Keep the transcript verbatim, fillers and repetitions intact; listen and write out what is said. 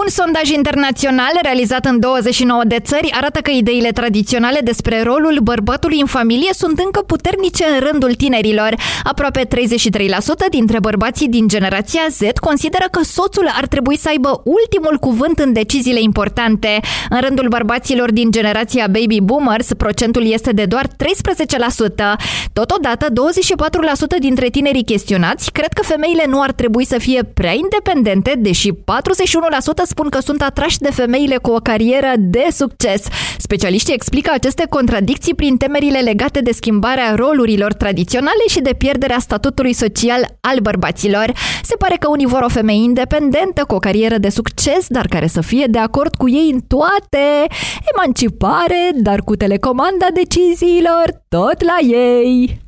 Un sondaj internațional realizat în douăzeci și nouă de țări arată că ideile tradiționale despre rolul bărbatului în familie sunt încă puternice în rândul tinerilor. Aproape treizeci și trei la sută dintre bărbații din generația Z consideră că soțul ar trebui să aibă ultimul cuvânt în deciziile importante. În rândul bărbaților din generația Baby Boomers, procentul este de doar treisprezece la sută. Totodată, douăzeci și patru la sută dintre tinerii chestionați cred că femeile nu ar trebui să fie prea independente, deși patruzeci și unu la sută spun că sunt atrași de femeile cu o carieră de succes. Specialiștii explică aceste contradicții prin temerile legate de schimbarea rolurilor tradiționale și de pierderea statutului social al bărbaților. Se pare că unii vor o femeie independentă, cu o carieră de succes, dar care să fie de acord cu ei în toate. Emancipare, dar cu telecomanda deciziilor tot la ei.